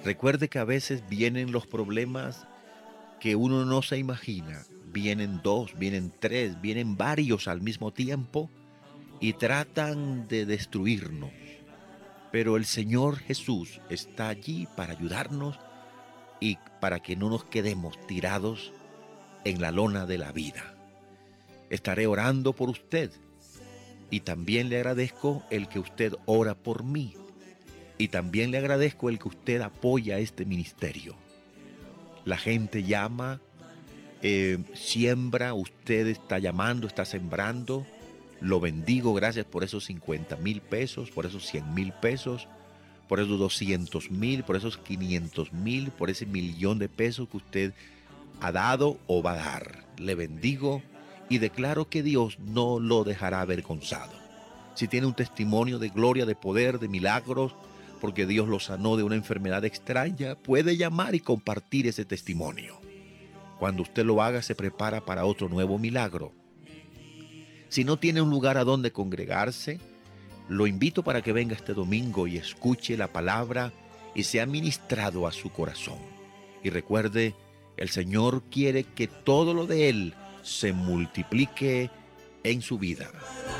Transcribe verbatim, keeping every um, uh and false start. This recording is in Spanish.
Recuerde que a veces vienen los problemas que uno no se imagina. Vienen dos, vienen tres, vienen varios al mismo tiempo y tratan de destruirnos. Pero el Señor Jesús está allí para ayudarnos y para que no nos quedemos tirados en la lona de la vida. Estaré orando por usted y también le agradezco el que usted ora por mí y también le agradezco el que usted apoya este ministerio. La gente llama, eh, siembra, usted está llamando, está sembrando. Lo bendigo, gracias por esos cincuenta mil pesos, por esos cien mil pesos, por esos doscientos mil, por esos quinientos mil, por ese millón de pesos que usted ha dado o va a dar. Le bendigo y declaro que Dios no lo dejará avergonzado. Si tiene un testimonio de gloria, de poder, de milagros, porque Dios lo sanó de una enfermedad extraña, puede llamar y compartir ese testimonio. Cuando usted lo haga, se prepara para otro nuevo milagro. Si no tiene un lugar a donde congregarse, lo invito para que venga este domingo y escuche la palabra y sea ministrado a su corazón. Y recuerde, el Señor quiere que todo lo de Él se multiplique en su vida.